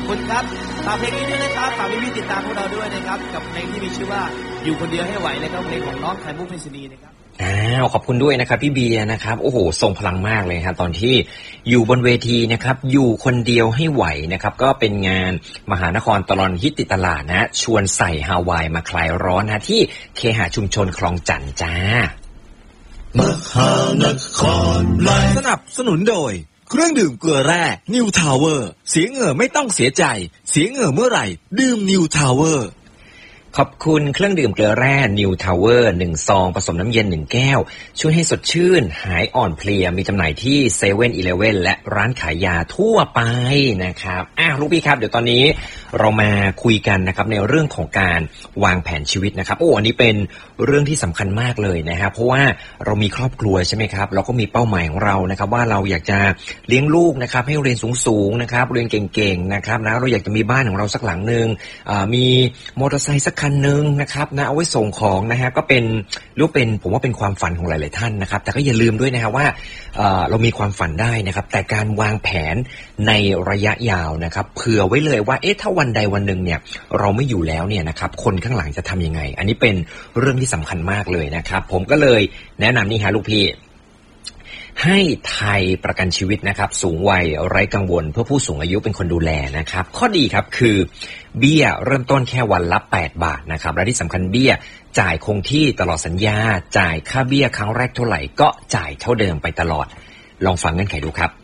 คุณครับฝากเพลงนี้ด้วยนะครับฝากพี่ติดตามพวกเราด้วยนะครับกับเพลงที่มีชื่อว่าอยู่คนเดียวให้ไหวนะครับเพลงของน้องไข่มุกเพชรณีนะครับขอบคุณด้วยนะครับพี่เบียร์นะครับโอ้โหทรงพลังมากเลยครับตอนที่อยู่บนเวทีนะครับอยู่คนเดียวให้ไหวนะครับก็เป็นงานมหานครตลอดฮิตติดตลาดนะชวนใส่ฮาวายมาคลายร้อนนะที่เคหะชุมชนคลองจันทร์จ้ามหานครสนับสนุนโดยเครื่องดื่มเกลือแร่นิวทาวเวอร์เสียเหงื่อไม่ต้องเสียใจเสียเหงื่อเมื่อไหร่ดื่มนิวทาวเวอร์ขอบคุณเครื่องดื่มเกลือแร่นิวทาวเวอร์1ซองผสมน้ำเย็น1แก้วช่วยให้สดชื่นหายอ่อนเพลียมีจำหน่ายที่เซเว่นอีเลฟเว่นและร้านขายยาทั่วไปนะครับลูกพี่ครับเดี๋ยวตอนนี้เรามาคุยกันนะครับในเรื่องของการวางแผนชีวิตนะครับอันนี้เป็นเรื่องที่สำคัญมากเลยนะครับเพราะว่าเรามีครอบครัวใช่ไหมครับเราก็มีเป้าหมายของเรานะครับว่าเราอยากจะเลี้ยงลูกนะครับให้เรียนสูงๆนะครับเรียนเก่งๆนะครับนะเราอยากจะมีบ้านของเราสักหลังนึงมีมอเตอร์ไซค์สักคันนึงนะครับนะเอาไว้ส่งของนะฮะก็เป็นผมว่าเป็นความฝันของหลายๆท่านนะครับแต่ก็อย่าลืมด้วยนะฮะว่าเรามีความฝันได้นะครับแต่การวางแผนในระยะยาวนะครับเผื่อไว้เลยว่าถ้าวันใดวันหนึ่งเนี่ยเราไม่อยู่แล้วเนี่ยนะครับคนข้างหลังจะทำยังไงอันนี้เป็นเรื่องที่สำคัญมากเลยนะครับผมก็เลยแนะนำนี่ฮะลูกพี่ให้ไทยประกันชีวิตนะครับสูงวัยไร้กังวลเพื่อผู้สูงอายุเป็นคนดูแลนะครับข้อดีครับคือเบี้ยเริ่มต้นแค่วันละ8 บาทนะครับและที่สำคัญเบี้ยจ่ายคงที่ตลอดสัญญาจ่ายค่าเบี้ยครั้งแรกเท่าไหร่ก็จ่ายเท่าเดิมไปตลอดลองฟังเงื่อนไขดูครับ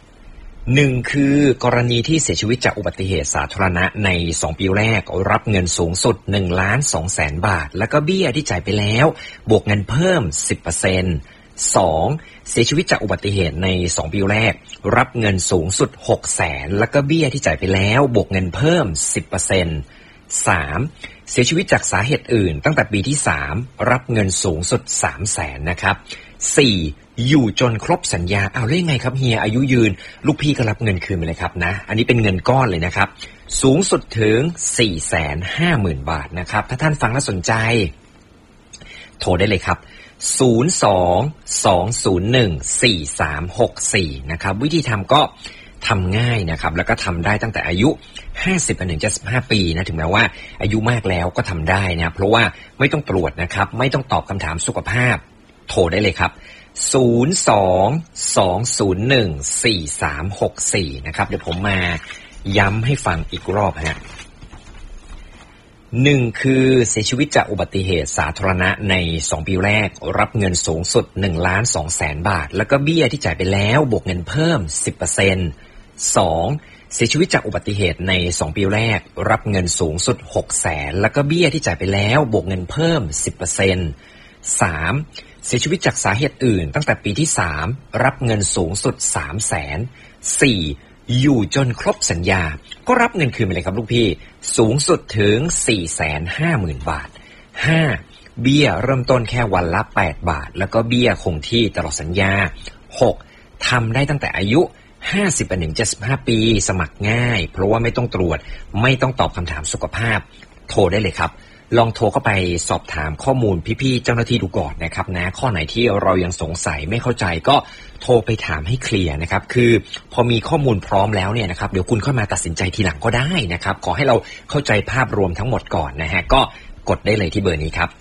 1คือกรณีที่เสียชีวิตจากอุบัติเหตุสาธารณะใน2ปีแรกรับเงินสูงสุด 1,200,000 บาทแล้วก็เบี้ยที่จ่ายไปแล้วบวกเงินเพิ่ม 10% 2. เสียชีวิตจากอุบัติเหตุใน2ปีแรกรับเงินสูงสุด 600,000 แล้วก็เบี้ยที่จ่ายไปแล้วบวกเงินเพิ่ม 10% 3. เสียชีวิตจากสาเหตุอื่นตั้งแต่ปีที่3รับเงินสูงสุด 300,000 นะครับ 4. อยู่จนครบสัญญาเล่นไงครับเฮียอายุยืนลูกพี่ก็รับเงินคืนไปเลยครับนะอันนี้เป็นเงินก้อนเลยนะครับสูงสุดถึง 450,000 บาทนะครับถ้าท่านฟังแล้วสนใจโทรได้เลยครับ02-201-4364นะครับวิธีทำก็ทำง่ายนะครับแล้วก็ทำได้ตั้งแต่อายุ50 ถึง 75 ปีนะถึงแม้ว่าอายุมากแล้วก็ทำได้นะเพราะว่าไม่ต้องตรวจนะครับไม่ต้องตอบคำถามสุขภาพโทรได้เลยครับ02-201-4364นะครับเดี๋ยวผมมาย้ำให้ฟังอีกรอบฮะ1คือเสียชีวิตจากอุบัติเหตุสาธารณะใน2ปีแรกรับเงินสูงสุด 1,200,000 บาทแล้วก็เบี้ยที่จ่ายไปแล้วบวกเงินเพิ่ม 10% 2. เสียชีวิตจากอุบัติเหตุใน2ปีแรกรับเงินสูงสุด 600,000แล้วก็เบี้ยที่จ่ายไปแล้วบวกเงินเพิ่ม 10% 3. เสียชีวิตจากสาเหตุอื่นตั้งแต่ปีที่3รับเงินสูงสุด 300,000 4. อยู่จนครบสัญญาก็รับเงินคืนไปเลยครับลูกพี่สูงสุดถึง 450,000 บาท 5. เบี้ยเริ่มต้นแค่วันละ8 บาทแล้วก็เบี้ยคงที่ตลอดสัญญา 6. ทำได้ตั้งแต่อายุ50 ถึง 75 ปีสมัครง่ายเพราะว่าไม่ต้องตรวจไม่ต้องตอบคำถามสุขภาพโทรได้เลยครับลองโทรเข้าไปสอบถามข้อมูลพี่ๆเจ้าหน้าที่ดูก่อนนะครับนะข้อไหนที่เรายังสงสัยไม่เข้าใจก็โทรไปถามให้เคลียร์นะครับคือพอมีข้อมูลพร้อมแล้วเนี่ยนะครับเดี๋ยวคุณค่อยมาตัดสินใจทีหลังก็ได้นะครับขอให้เราเข้าใจภาพรวมทั้งหมดก่อนนะฮะก็กดได้เลยที่เบอร์นี้ครับ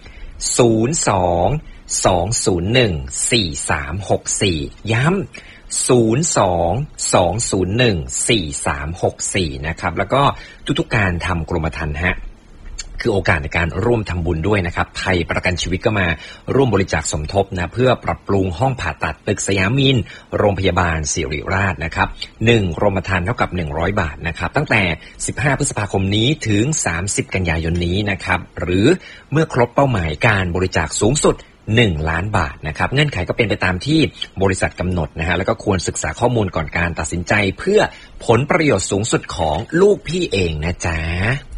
02-201-4364ย้ำ02-201-4364นะครับแล้วก็ทุกๆการทำกรมธรรม์ฮะคือโอกาสในการร่วมทำบุญด้วยนะครับไทยประกันชีวิตก็มาร่วมบริจาคสมทบนะเพื่อปรับปรุงห้องผ่าตัดตึกสยามินโรงพยาบาลศิริราชนะครับ1กรมธรรม์เท่ากับ100 บาทนะครับตั้งแต่15 พฤษภาคมนี้ถึง30 กันยายนนี้นะครับหรือเมื่อครบเป้าหมายการบริจาคสูงสุด1 ล้านบาทนะครับเงื่อนไขก็เป็นไปตามที่บริษัทกำหนดนะฮะแล้วก็ควรศึกษาข้อมูลก่อนการตัดสินใจเพื่อผลประโยชน์สูงสุดของลูกพี่เองนะจ๊ะ